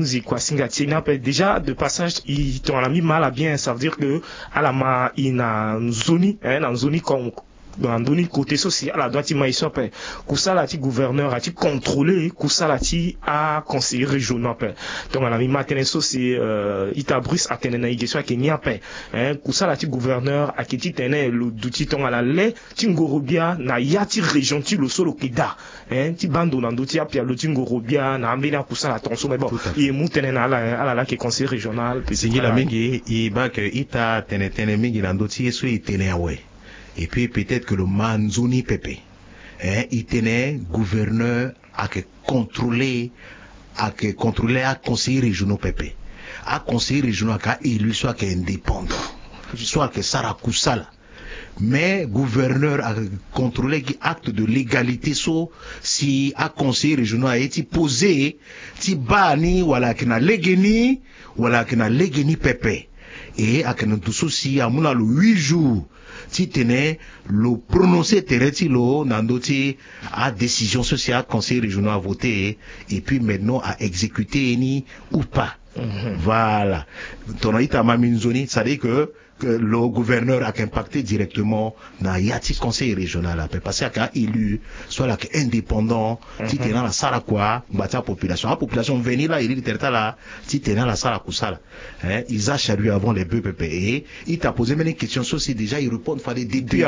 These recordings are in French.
Muzi quoi Singati déjà de passage il t'en a mis mal à bien, ça veut dire que à la ma il a une zone comme dans le côté social la droite il soit kusala ti gouverneur a ti contrôler kusala ti a conseiller régional donc on a mis matin c'est itabrus a tenena igeswa ke nia kusala ti gouverneur a kiti tene le duti ton à la lait ti ngorobia na yati région ti lo solo kida ti bando na ndoti apia lo ti ngorobia na ambina kusala tonso mais bon il mutene na la ke conseiller régional c'est la mingi i ba ke ita tene mingi na ndoti so itene awe. Et puis peut-être que le Manzoni Pepe, il tenait gouverneur à contrôler à conseiller régionaux Pepe, à conseiller régionaux à élu soit qu'à indépendant, soit que Sarakousala. Mais gouverneur a contrôlé acte de légalité si à conseiller régionaux a été posé ti bani wala kina legeni Pepe et à kina tout ceci à mon le 8 jours. Si tenait le prononcer terretilo nandoti à décision sociale conseil régional à voter et puis maintenant à exécuter ni ou pas. Voilà. Ton aïta maminzoni, ça dit que le gouverneur a impacté directement na yati conseil régional là parce qu'il a élu soit là indépendant si t'es dans la salle quoi bâtir la population venir là il est là si t'es dans la salle kusala ils a charru avant les bœufs et il t'a posé même une question sur si déjà il répond fallait des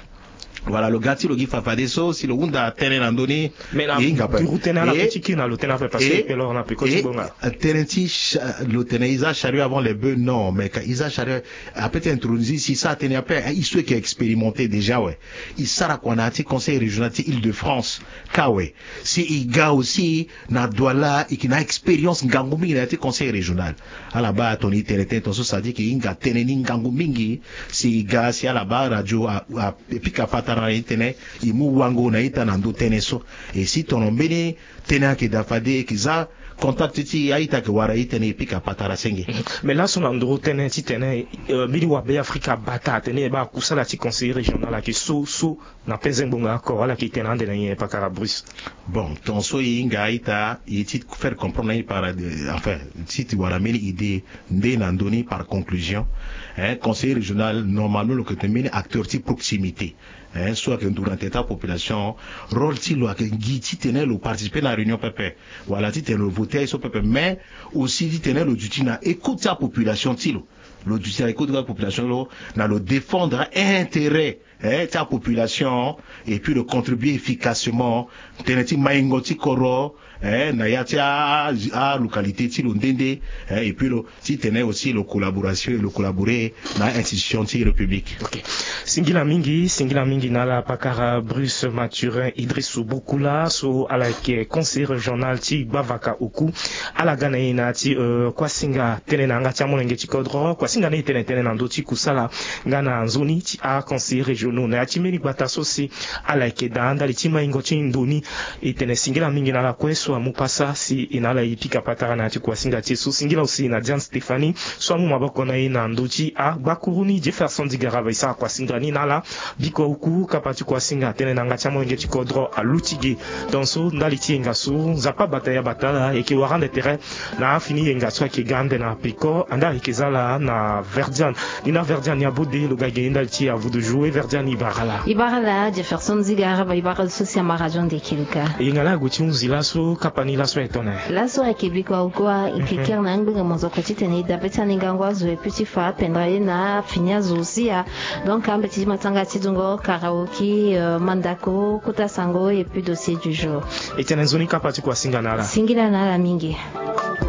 voilà le gars le gifa fa deso si le wunda tene nandoni mais la routine la petite na le tena fait passer et alors on a pu bonga tenenti le tena isa charru avant les bœufs non mais quand isa charru a peut-être introduit si ça tenait après il souhait qui a expérimenté déjà ouais il sara qu'on a conseil régional Île-de-France kawe si il gars aussi na douala et qui n'a expérience ngangumi il a été conseil régional à la bas Tony Télété ton ça dit qu'il nga teneni ngangumi si gars si à la bas radio a puis kapata na itene imu wango na ita na ndo teneso et si ton ombeni tena ke dafade kiza contact ti aita ke wara itene pika patara senge mais là son andro tene ti tene bili wa be Africa bata tene ba kusala ti conseiller régional la ki so na pezembonga ko wala ki tena de na pa Carabrus bon ton so inga ita yiti faire comprendre par enfin si tu wara meni idée nde na ndoni par conclusion conseiller régional normalement le que termine acteur ti proximité soit que durant ta population rôle ti lo que ti tenait le participer à la réunion pépé voilà ti tenait le voter sur pépé mais aussi ti tenait le duty na écoute ta population ti le duty à écoute la population lo na le défendre intérêt ta population et puis de contribuer efficacement tenait ti maingoti koro na yati a localité ti lo ndende et puis ti tenait aussi le collaboration le collaborer na institution ti république. OK. Singila mingi na la pakara Bruce Mathurin Idrissou Bokula so ala ke conseiller régional ti Bavaka Oku ala gana ina ti kwa singa tene na ngati amonenge ti kodro kwa singa ne tene na ndoti kusala ngana nzoni ti a conseiller régional na ti meri bata so si ala ke danda li ti maingo ti ndoni e tene singila mingi na la kweso amu pasa si inala ipika patara na ti kwa singa ti so singila aussi na Diane Stéphanie so amu maboko na ina ndoti a bakuruni Jefferson Digarava isa kwa singa ni nala biko uku kapati kwa singa tene na ngati amonenge ti kodro a lutige donc so ndali ti enga so zapa bataya batala e ki warande terrain na fini enga so ki gande na piko anda ikezala na Verdian ina Verdian ya bode lo gage ndali ti a vous de jouer Verdian Ibarala Jefferson Digarava Ibarala sosia marajon de kilka ingala guti unzila so kapani la so etone la so ekibiko kwa ikikia na ngbe mozo ko titene da betani ngangwa zo e petit fa pendra na finia zosia donc un petit matanga tidungo karaoke mandako kota sango et puis dossier du jour et tenenzoni kapati kwa singila nala mingi